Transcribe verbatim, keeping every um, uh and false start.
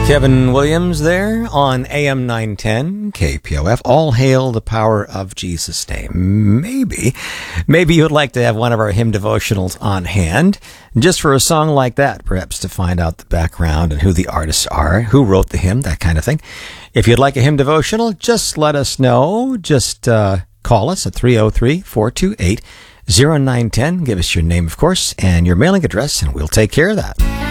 Kevin Williams there on A M nine ten K P O F. All hail the power of Jesus' name. Maybe, maybe you'd like to have one of our hymn devotionals on hand, just for a song like that, perhaps to find out the background and who the artists are, who wrote the hymn, that kind of thing. If you'd like a hymn devotional, just let us know. Just uh, call us at three oh three, four two eight, oh nine one oh. Give us your name, of course, and your mailing address, and we'll take care of that.